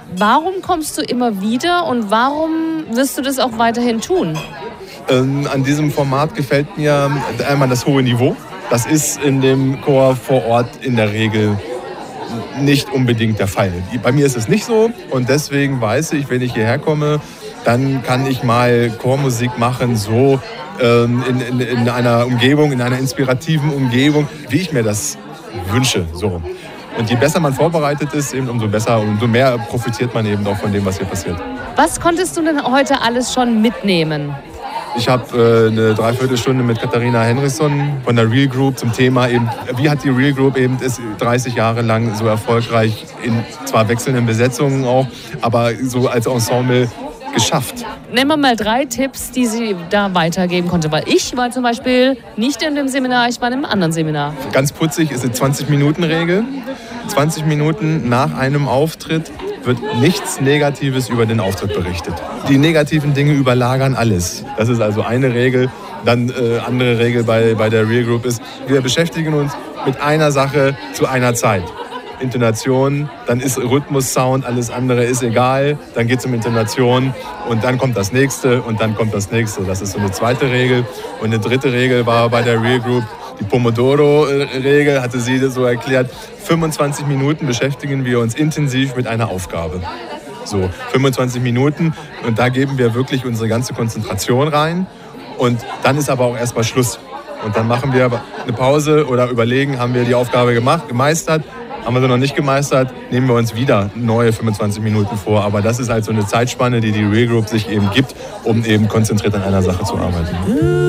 Warum kommst du immer wieder und warum wirst du das auch weiterhin tun? An diesem Format gefällt mir einmal das hohe Niveau. Das ist in dem Chor vor Ort in der Regel nicht unbedingt der Fall. Bei mir ist es nicht so und deswegen weiß ich, wenn ich hierher komme, dann kann ich mal Chormusik machen, so in einer Umgebung, in einer inspirativen Umgebung, wie ich mir das wünsche. So. Und je besser man vorbereitet ist, eben umso besser, umso mehr profitiert man eben auch von dem, was hier passiert. Was konntest du denn heute alles schon mitnehmen? Ich habe eine Dreiviertelstunde mit Katharina Henriksson von der Real Group zum Thema eben, wie hat die Real Group eben 30 Jahre lang so erfolgreich in zwar wechselnden Besetzungen auch, aber so als Ensemble geschafft. Nennen wir mal 3 Tipps, die sie da weitergeben konnte. Weil ich war zum Beispiel nicht in dem Seminar, ich war in einem anderen Seminar. Ganz putzig ist eine 20-Minuten-Regel. 20 Minuten nach einem Auftritt wird nichts Negatives über den Auftritt berichtet. Die negativen Dinge überlagern alles. Das ist also eine Regel. Dann andere Regel bei der Real Group ist, wir beschäftigen uns mit einer Sache zu einer Zeit. Intonation, dann ist Rhythmus, Sound, alles andere ist egal. Dann geht es um Intonation und dann kommt das nächste und dann kommt das nächste. Das ist so eine zweite Regel. Und eine dritte Regel war bei der Real Group die Pomodoro-Regel, hatte sie so erklärt. 25 Minuten beschäftigen wir uns intensiv mit einer Aufgabe. So, 25 Minuten und da geben wir wirklich unsere ganze Konzentration rein. Und dann ist aber auch erstmal Schluss. Und dann machen wir eine Pause oder überlegen, haben wir die Aufgabe gemeistert? Haben wir sie noch nicht gemeistert, nehmen wir uns wieder neue 25 Minuten vor. Aber das ist halt so eine Zeitspanne, die die Real Group sich eben gibt, um eben konzentriert an einer Sache zu arbeiten.